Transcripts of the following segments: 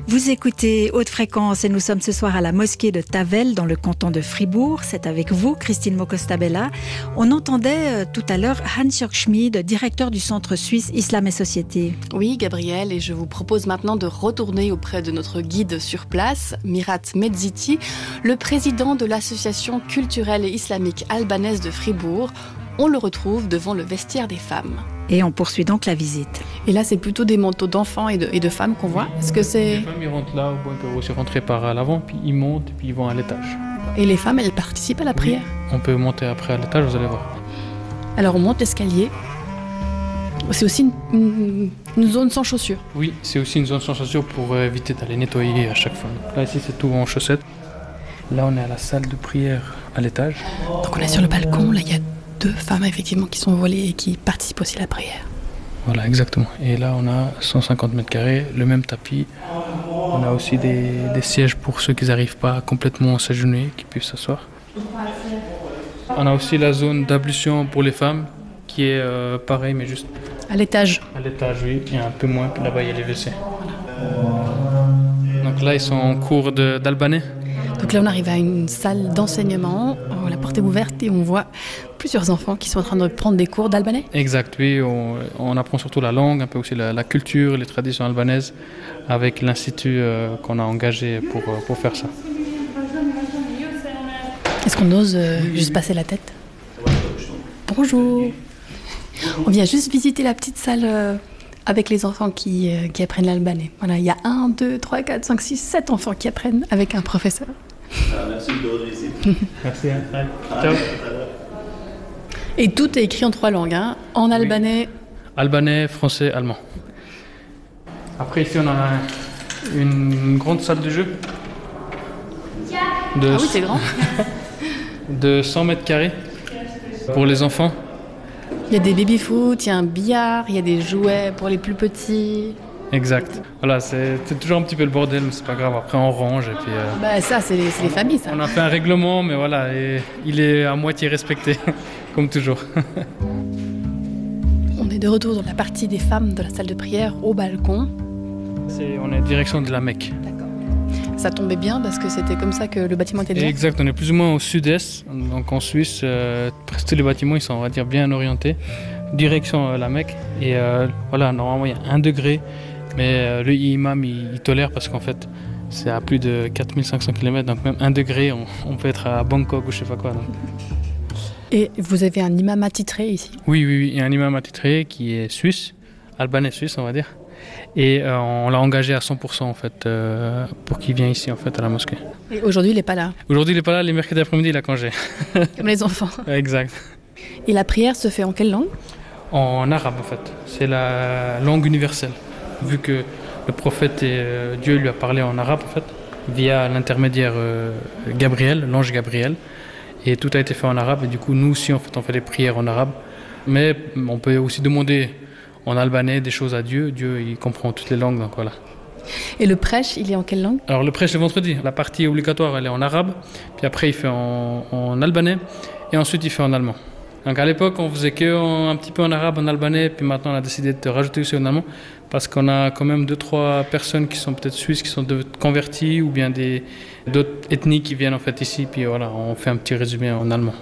Vous écoutez Haute Fréquence et nous sommes ce soir à la mosquée de Tavel dans le canton de Fribourg. C'est avec vous, Christine Mokostabella. On entendait tout à l'heure Hans-Jörg Schmid, directeur du Centre suisse Islam et Société. Oui, Gabriel, et je vous propose maintenant de retourner auprès de notre guide sur place, Mirat Medziti, le président de l'association culturelle et islamique albanaise de Fribourg. On le retrouve devant le vestiaire des femmes. Et on poursuit donc la visite. Et là, c'est plutôt des manteaux d'enfants et de femmes qu'on voit. Est-ce que c'est... Les femmes, ils rentrent là, ils peuvent aussi rentrer par l'avant, puis ils montent, et puis ils vont à l'étage. Et les femmes, elles participent à la prière? On peut monter après à l'étage, vous allez voir. Alors, on monte l'escalier. C'est aussi une zone sans chaussures. Oui, c'est aussi une zone sans chaussures pour éviter d'aller nettoyer à chaque fois. Là, ici, c'est tout en chaussettes. Là, on est à la salle de prière à l'étage. Donc, on est sur le balcon. Là, il y a 2 femmes, effectivement, qui sont voilées et qui participent aussi à la prière. Voilà, exactement. Et là, on a 150 mètres carrés, le même tapis. On a aussi des sièges pour ceux qui n'arrivent pas complètement à s'agenouiller, qui puissent s'asseoir. On a aussi la zone d'ablution pour les femmes, qui est pareil, mais juste... À l'étage? À l'étage, oui. Il y a un peu moins, puis là-bas, il y a les WC. Donc là, ils sont en cours d'albanais. Donc là, on arrive à une salle d'enseignement, la porte est ouverte et on voit plusieurs enfants qui sont en train de prendre des cours d'albanais. Exact, oui. On apprend surtout la langue, un peu aussi la culture, les traditions albanaises, avec l'institut qu'on a engagé pour faire ça. Est-ce qu'on ose juste passer la tête? Bonjour. On vient juste visiter la petite salle avec les enfants qui apprennent l'albanais. Voilà, il y a 1, 2, 3, 4, 5, 6, 7 enfants qui apprennent avec un professeur. Merci de votre visite. Merci. Ciao. Et tout est écrit en 3 langues, hein, en albanais. Albanais, français, allemand. Après, ici, on a une grande salle de jeu. Ah oui, c'est grand. De 100 mètres carrés pour les enfants. Il y a des baby-foot, il y a un billard, il y a des jouets pour les plus petits. Exact. Voilà, c'est toujours un petit peu le bordel, mais c'est pas grave. Après, on range et puis... Ça, c'est les familles, ça. On a fait un règlement, mais voilà, et il est à moitié respecté, comme toujours. On est de retour dans la partie des femmes de la salle de prière, au balcon. On est en direction de la Mecque. D'accord. Ça tombait bien parce que c'était comme ça que le bâtiment était déjà. Exact, on est plus ou moins au sud-est, donc en Suisse, presque tous les bâtiments ils sont, on va dire, bien orientés, direction la Mecque. Et voilà, normalement il y a 1 degré, mais le imam il tolère parce qu'en fait c'est à plus de 4500 km, donc même 1 degré, on peut être à Bangkok ou je sais pas quoi. Donc. Et vous avez un imam attitré ici? Oui, il y a un imam attitré qui est suisse, albanais suisse on va dire. Et on l'a engagé à 100% en fait, pour qu'il vienne ici en fait à la mosquée. Et aujourd'hui il n'est pas là? Aujourd'hui il n'est pas là, les mercredis après-midi il a congé. Comme les enfants. Exact. Et la prière se fait en quelle langue? En arabe en fait, c'est la langue universelle. Vu que le prophète et Dieu lui a parlé en arabe en fait, via l'intermédiaire Gabriel, l'ange Gabriel. Et tout a été fait en arabe et du coup nous aussi en fait on fait des prières en arabe. Mais on peut aussi demander en albanais des choses à Dieu. Dieu, il comprend toutes les langues, donc voilà. Et le prêche, il est en quelle langue? Alors le prêche, le vendredi. La partie obligatoire, elle est en arabe. Puis après, il fait en albanais. Et ensuite, il fait en allemand. Donc à l'époque, on faisait un petit peu en arabe, en albanais. Puis maintenant, on a décidé de rajouter aussi en allemand. Parce qu'on a quand même 2-3 personnes qui sont peut-être suisses, qui sont converties. Ou bien d'autres ethnies qui viennent en fait ici. Puis voilà, on fait un petit résumé en allemand.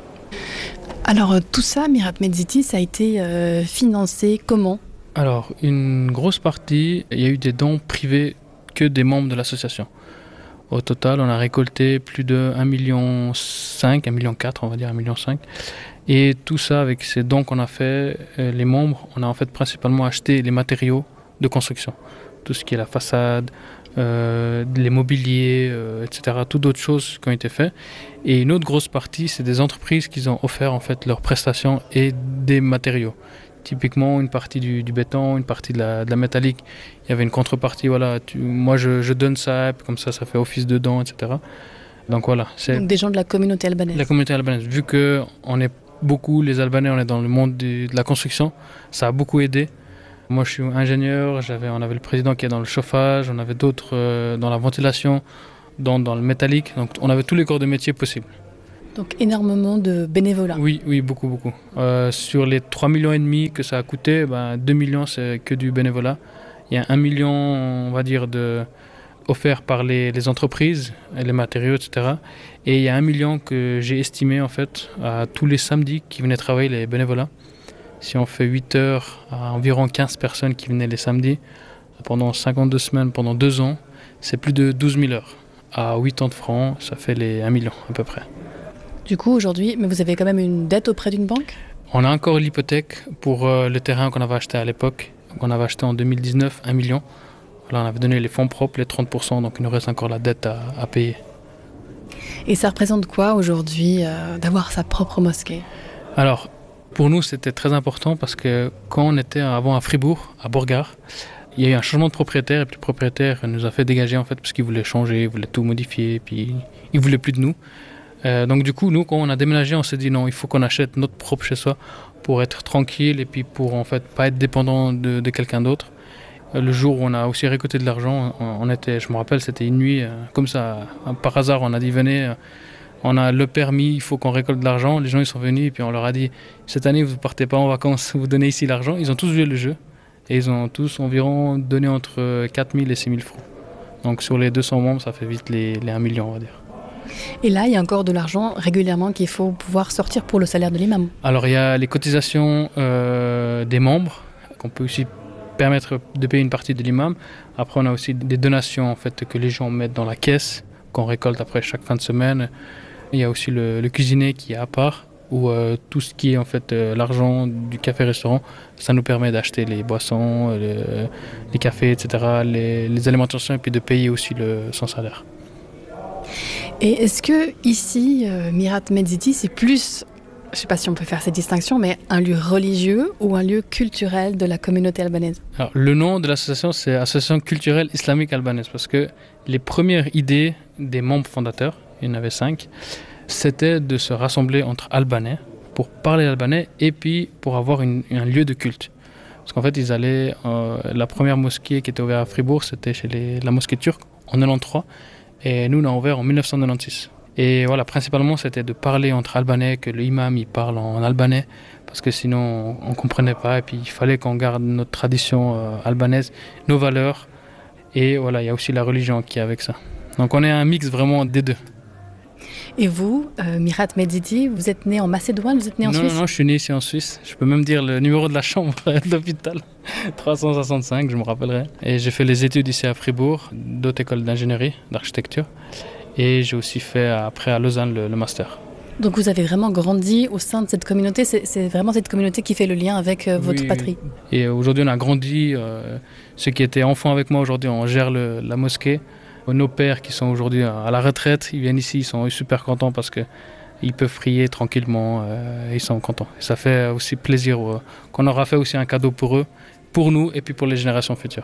Alors tout ça, Mirat Medziti, ça a été financé comment? Alors, une grosse partie, il y a eu des dons privés que des membres de l'association. Au total, on a récolté plus de 1,5 million, 1,4 million, on va dire 1,5 million. Et tout ça, avec ces dons qu'on a fait, les membres, on a en fait principalement acheté les matériaux de construction. Tout ce qui est la façade, les mobiliers, etc. Toutes d'autres choses qui ont été faites. Et une autre grosse partie, c'est des entreprises qui ont offert en fait leurs prestations et des matériaux. Typiquement, une partie du béton, une partie de la métallique. Il y avait une contrepartie, voilà, moi je donne ça, comme ça fait office de don, etc. Donc voilà. Donc des gens de la communauté albanaise. La communauté albanaise. Vu qu'on est beaucoup, les Albanais, on est dans le monde de la construction, ça a beaucoup aidé. Moi je suis ingénieur, on avait le président qui est dans le chauffage, on avait d'autres dans la ventilation, dans le métallique. Donc on avait tous les corps de métier possibles. Donc énormément de bénévolat. Oui, beaucoup. Sur les 3,5 millions que ça a coûté, 2 millions c'est que du bénévolat. Il y a 1 million, on va dire, offerts par les entreprises, les matériaux, etc. Et il y a 1 million que j'ai estimé en fait à tous les samedis qui venaient travailler les bénévolats. Si on fait 8 heures à environ 15 personnes qui venaient les samedis, pendant 52 semaines, pendant 2 ans, c'est plus de 12 000 heures. À 80 francs, ça fait les 1 million à peu près. Du coup, aujourd'hui, mais vous avez quand même une dette auprès d'une banque ? On a encore l'hypothèque pour le terrain qu'on avait acheté à l'époque, qu'on avait acheté en 2019, 1 million. Là, on avait donné les fonds propres, les 30%, donc il nous reste encore la dette à payer. Et ça représente quoi aujourd'hui d'avoir sa propre mosquée ? Alors, pour nous, c'était très important parce que quand on était avant à Fribourg, à Borgard, il y a eu un changement de propriétaire et puis le propriétaire nous a fait dégager en fait parce qu'il voulait changer, il voulait tout modifier et puis il voulait plus de nous. Donc du coup, nous, quand on a déménagé, on s'est dit non, il faut qu'on achète notre propre chez soi pour être tranquille et puis pour en fait pas être dépendant de quelqu'un d'autre. Le jour où on a aussi récolté de l'argent, je me rappelle, c'était une nuit, comme ça, par hasard, on a dit venez, on a le permis, il faut qu'on récolte de l'argent. Les gens ils sont venus et puis on leur a dit cette année vous ne partez pas en vacances, vous donnez ici l'argent. Ils ont tous joué le jeu et ils ont tous environ donné entre 4 000 et 6 000 francs. Donc sur les 200 membres, ça fait vite les 1 million, on va dire. Et là, il y a encore de l'argent régulièrement qu'il faut pouvoir sortir pour le salaire de l'imam. Alors il y a les cotisations des membres qu'on peut aussi permettre de payer une partie de l'imam. Après, on a aussi des donations en fait, que les gens mettent dans la caisse, qu'on récolte après chaque fin de semaine. Il y a aussi le cuisinier qui est à part, où tout ce qui est en fait l'argent du café-restaurant, ça nous permet d'acheter les boissons, les cafés, etc., les alimentations, et puis de payer aussi son salaire. Et est-ce que ici, Mirat Mezziti, c'est plus, je ne sais pas si on peut faire cette distinction, mais un lieu religieux ou un lieu culturel de la communauté albanaise ? Alors, le nom de l'association, c'est Association culturelle islamique albanaise, parce que les premières idées des membres fondateurs, il y en avait 5, c'était de se rassembler entre Albanais pour parler albanais et puis pour avoir un lieu de culte. Parce qu'en fait, ils allaient, la première mosquée qui était ouverte à Fribourg, c'était chez la mosquée turque en 93, et nous, on a ouvert en 1996. Et voilà, principalement, c'était de parler entre Albanais, que l'imam il parle en albanais, parce que sinon, on ne comprenait pas. Et puis, il fallait qu'on garde notre tradition albanaise, nos valeurs. Et voilà, il y a aussi la religion qui est avec ça. Donc, on est un mix vraiment des deux. Et vous, Mirat Mezziti, vous êtes né en Macédoine, vous êtes né en Suisse ? Non, je suis né ici en Suisse. Je peux même dire le numéro de la chambre de l'hôpital, 365, je me rappellerai. Et j'ai fait les études ici à Fribourg, d'autres écoles d'ingénierie, d'architecture. Et j'ai aussi fait après à Lausanne le master. Donc vous avez vraiment grandi au sein de cette communauté, c'est vraiment cette communauté qui fait le lien avec votre patrie. Et aujourd'hui on a grandi, ceux qui étaient enfants avec moi aujourd'hui on gère la mosquée. Nos pères qui sont aujourd'hui à la retraite, ils viennent ici, ils sont super contents parce qu'ils peuvent prier tranquillement, ils sont contents. Et ça fait aussi plaisir qu'on aura fait aussi un cadeau pour eux, pour nous et puis pour les générations futures.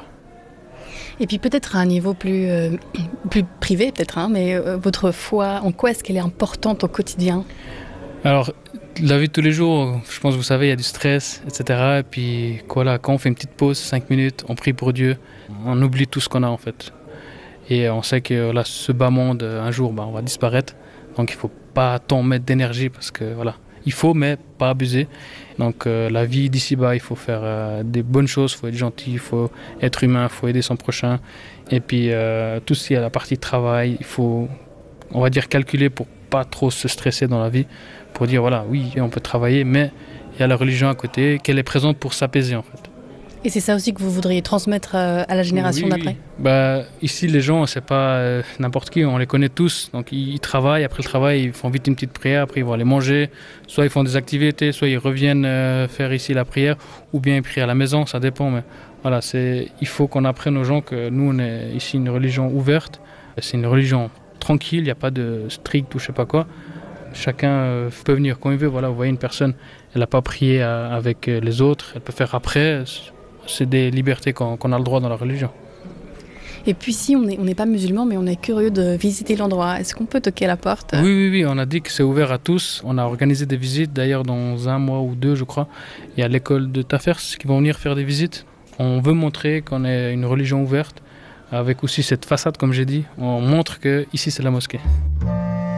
Et puis peut-être à un niveau plus privé, peut-être, mais votre foi, en quoi est-ce qu'elle est importante au quotidien ? Alors, la vie de tous les jours, je pense que vous savez, il y a du stress, etc. Et puis, voilà, quand on fait une petite pause, 5 minutes, on prie pour Dieu, on oublie tout ce qu'on a en fait. Et on sait que là, ce bas monde, un jour, on va disparaître. Donc, il ne faut pas tant mettre d'énergie parce que, voilà, il faut, mais pas abuser. Donc la vie d'ici-bas, il faut faire des bonnes choses, il faut être gentil, il faut être humain, il faut aider son prochain. Et puis tout ce qui est la partie travail, il faut, on va dire, calculer pour pas trop se stresser dans la vie. Pour dire, voilà, oui, on peut travailler, mais il y a la religion à côté, qu'elle est présente pour s'apaiser en fait. Et c'est ça aussi que vous voudriez transmettre à la génération d'après ? Ici, les gens, c'est pas n'importe qui, on les connaît tous. Donc, ils travaillent. Après le travail, ils font vite une petite prière. Après, ils vont aller manger. Soit ils font des activités, soit ils reviennent faire ici la prière. Ou bien ils prient à la maison, ça dépend. Mais voilà, il faut qu'on apprenne aux gens que nous, on est ici une religion ouverte. C'est une religion tranquille, il n'y a pas de strict ou je sais pas quoi. Chacun peut venir quand il veut. Voilà, vous voyez une personne, elle n'a pas prié avec les autres. Elle peut faire après. C'est des libertés qu'on a le droit dans la religion. Et puis si on n'est pas musulman, mais on est curieux de visiter l'endroit, est-ce qu'on peut toquer à la porte ? Oui, on a dit que c'est ouvert à tous. On a organisé des visites, d'ailleurs dans 1 mois ou 2, je crois. Il y a l'école de Tafers qui vont venir faire des visites. On veut montrer qu'on est une religion ouverte, avec aussi cette façade, comme j'ai dit. On montre que ici c'est la mosquée.